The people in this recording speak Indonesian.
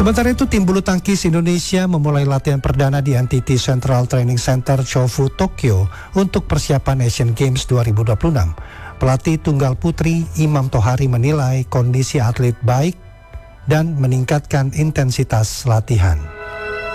Sementara itu, tim bulu tangkis Indonesia memulai latihan perdana di NTT Central Training Center Chofu, Tokyo untuk persiapan Asian Games 2026. Pelatih tunggal putri Imam Tohari menilai kondisi atlet baik dan meningkatkan intensitas latihan.